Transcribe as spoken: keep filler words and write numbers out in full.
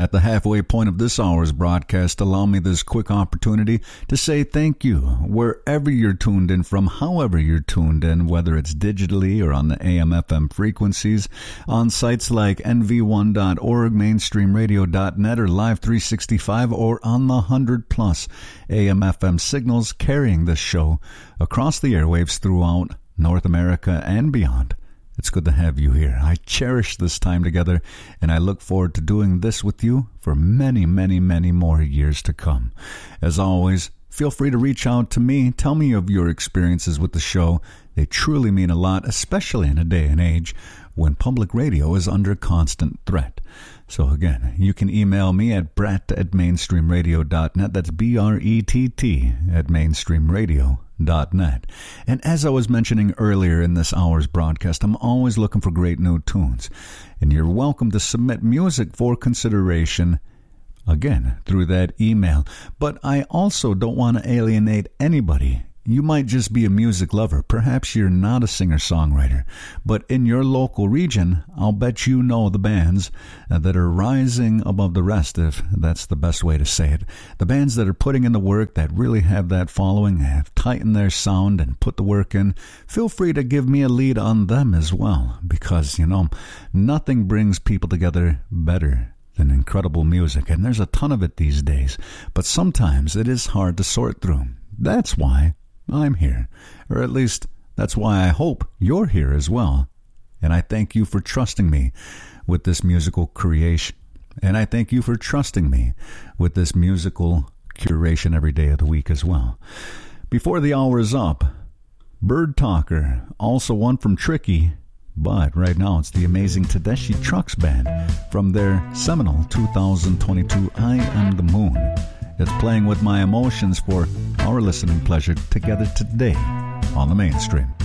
At the halfway point of this hour's broadcast, allow me this quick opportunity to say thank you wherever you're tuned in from, however you're tuned in, whether it's digitally or on the A M F M frequencies, on sites like N V one dot org, mainstream radio dot net, or Live three sixty-five, or on the one hundred plus A M F M signals carrying this show across the airwaves throughout North America and beyond. It's good to have you here. I cherish this time together, and I look forward to doing this with you for many, many, many more years to come. As always, feel free to reach out to me. Tell me of your experiences with the show. They truly mean a lot, especially in a day and age when public radio is under constant threat. So again, you can email me at brett at mainstream radio dot net. That's B R E T T at mainstream radio dot net. And as I was mentioning earlier in this hour's broadcast, I'm always looking for great new tunes. And you're welcome to submit music for consideration, again, through that email. But I also don't want to alienate anybody. You might just be a music lover. Perhaps you're not a singer-songwriter. But in your local region, I'll bet you know the bands that are rising above the rest, if that's the best way to say it. The bands that are putting in the work, that really have that following, have tightened their sound and put the work in. Feel free to give me a lead on them as well. Because, you know, nothing brings people together better than incredible music. And there's a ton of it these days. But sometimes it is hard to sort through. That's why I'm here, or at least that's why I hope you're here as well. And I thank you for trusting me with this musical creation. And I thank you for trusting me with this musical curation every day of the week as well. Before the hour is up, Bird Talker, also one from Tricky, but right now it's the amazing Tedeschi Trucks Band from their seminal two thousand twenty-two I Am the Moon. It's playing with my emotions for our listening pleasure together today on the Mainstream.